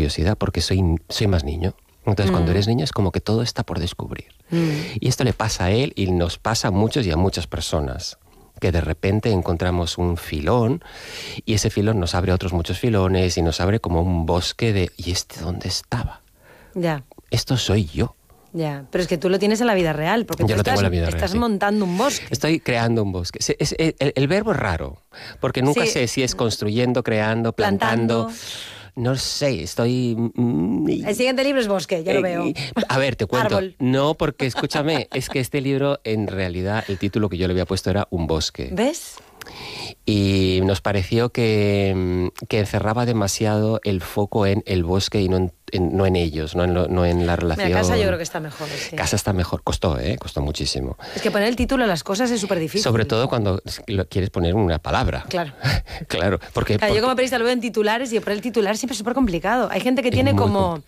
curiosidad, porque soy más niño. Entonces, cuando eres niño es como que todo está por descubrir. Y esto le pasa a él y nos pasa a muchos y a muchas personas, que de repente encontramos un filón y ese filón nos abre otros muchos filones y nos abre como un bosque de ¿y este dónde estaba? Ya. Esto soy yo. Ya, pero es que tú lo tienes en la vida real, porque Yo tú lo tengo en la vida real, estás sí. montando un bosque. Estoy creando un bosque. El verbo es raro, porque nunca Sí. sé si es construyendo, creando, plantando. No sé, estoy... El siguiente libro es bosque, ya lo veo. A ver, te cuento. Árbol. No, porque escúchame, es que este libro, en realidad, el título que yo le había puesto era Un bosque. ¿Ves? Y nos pareció que encerraba demasiado el foco en el bosque y no en ellos, no en la relación. Mira, casa yo creo que está mejor. Sí. Casa está mejor. Costó muchísimo. Es que poner el título a las cosas es súper difícil. Sobre todo cuando quieres poner una palabra. Claro. Claro, porque Yo como periodista lo veo en titulares y poner el titular siempre es súper complicado. Hay gente que tiene como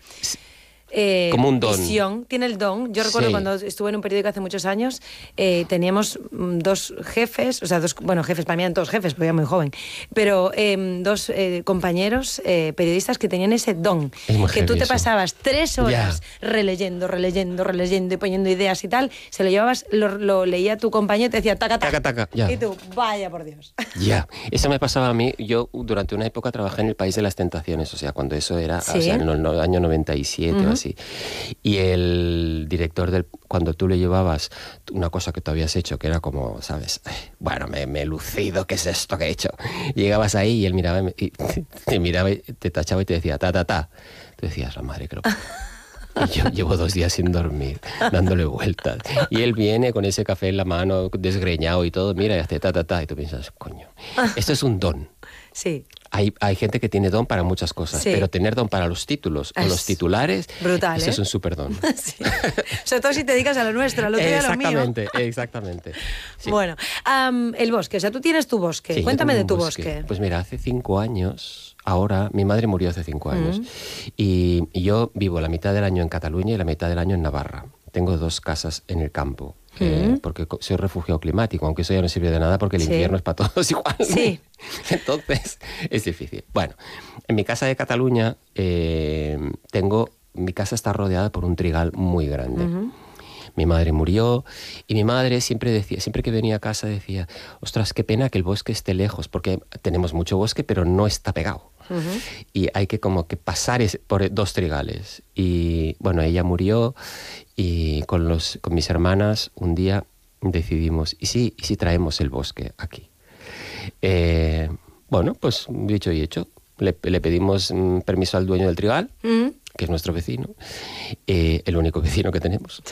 un don. visión, tiene el don. Yo recuerdo cuando estuve en un periódico hace muchos años, teníamos dos jefes, o sea, jefes, para mí eran todos jefes, porque era muy joven, pero dos compañeros periodistas que tenían ese don, que tú te pasabas 3 horas releyendo y poniendo ideas y tal, se lo llevabas, lo leía tu compañero y te decía taca, taca, y tú, vaya por Dios. Ya, eso me pasaba a mí. Yo durante una época trabajé en El País de las Tentaciones, o sea, cuando eso era, o sea, en el año 97 o así. Y el director cuando tú le llevabas una cosa que tú habías hecho, que era como, ¿sabes? Bueno, me he lucido, ¿qué es esto que he hecho? Y llegabas ahí y él miraba y te miraba y te tachaba y te decía, ta. Tú decías, la madre que lo... Y yo llevo 2 días sin dormir, dándole vueltas. Y él viene con ese café en la mano, desgreñado y todo, mira, y hace ta. Y tú piensas, coño, esto es un don. Sí. Hay gente que tiene don para muchas cosas, pero tener don para los títulos o los titulares, brutal, eso es un súper don. Sí. Sobre todo si te dedicas a lo nuestro, a lo tuyo y a lo mío. Exactamente. Sí. Bueno, el bosque, o sea, tú tienes tu bosque. Sí, cuéntame de tu bosque. Pues mira, hace 5 años, ahora, mi madre murió hace 5 años, y yo vivo la mitad del año en Cataluña y la mitad del año en Navarra. Tengo 2 casas en el campo. Porque soy refugiado climático, aunque eso ya no sirve de nada porque el invierno es para todos igual. Sí. Entonces, es difícil. Bueno, en mi casa de Cataluña, mi casa está rodeada por un trigal muy grande. Mi madre murió y mi madre siempre que venía a casa decía, ostras, qué pena que el bosque esté lejos, porque tenemos mucho bosque, pero no está pegado. Y hay que como que pasar por 2 trigales. Y bueno, ella murió y con mis hermanas un día decidimos, ¿y si traemos el bosque aquí? Bueno, pues dicho y hecho, le pedimos permiso al dueño del trigal, que es nuestro vecino, el único vecino que tenemos,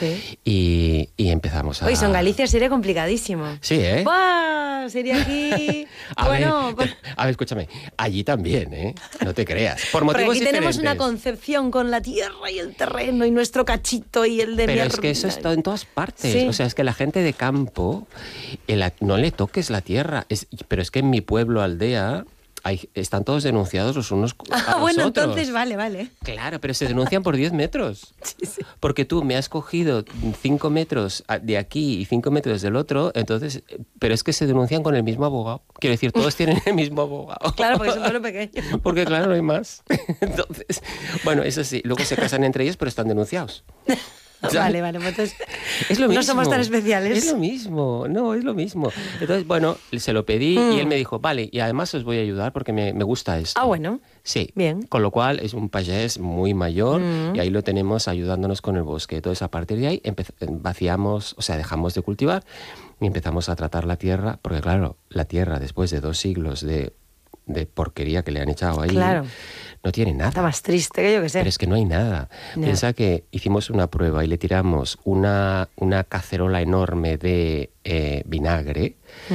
y empezamos a... Oye, en Galicia sería complicadísimo. Sí, ¿eh? ¡Buah! Sería aquí... A ver, escúchame, allí también, ¿eh? No te creas. Por motivos Porque aquí diferentes. tenemos una concepción con la tierra y el terreno y nuestro cachito y el de... Pero es que eso está en todas partes. Sí. O sea, es que la gente de campo, no le toques la tierra. Pero es que en mi pueblo, aldea... están todos denunciados los unos a los bueno, otros. entonces vale. Claro, pero se denuncian por 10 metros. Sí. Porque tú me has cogido 5 metros de aquí y 5 metros del otro, entonces... Pero es que se denuncian con el mismo abogado. Quiero decir, todos tienen el mismo abogado. Claro, porque es un pueblo pequeño. Porque claro, no hay más. Entonces, bueno, eso sí. Luego se casan entre ellos, pero están denunciados. Vale, pues entonces es lo mismo. No somos tan especiales. Es lo mismo, es lo mismo. Entonces, bueno, se lo pedí y él me dijo, vale, y además os voy a ayudar porque me gusta esto. Ah, bueno. Sí. Bien. Con lo cual es un payés muy mayor y ahí lo tenemos ayudándonos con el bosque. Entonces, a partir de ahí vaciamos, o sea, dejamos de cultivar y empezamos a tratar la tierra, porque claro, la tierra después de 2 siglos de porquería que le han echado ahí... Claro. No tiene nada. Está más triste que yo que sé. Pero es que no hay nada. No. Piensa que hicimos una prueba y le tiramos una cacerola enorme de vinagre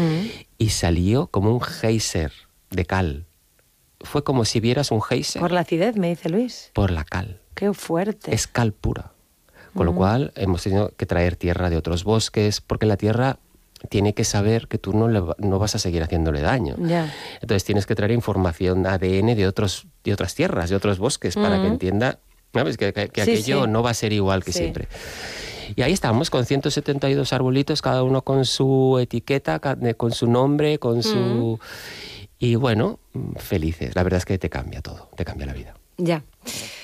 y salió como un geyser de cal. Fue como si vieras un geyser. Por la acidez, me dice Luis. Por la cal. Qué fuerte. Es cal pura. Con lo cual hemos tenido que traer tierra de otros bosques, porque la tierra... tiene que saber que tú no vas a seguir haciéndole daño. Ya. Entonces tienes que traer información, ADN de otras tierras, de otros bosques, para que entienda, ¿sabes? Que aquello no va a ser igual que siempre. Y ahí estamos con 172 arbolitos, cada uno con su etiqueta, con su nombre, con su... Y bueno, felices. La verdad es que te cambia todo, te cambia la vida. Ya.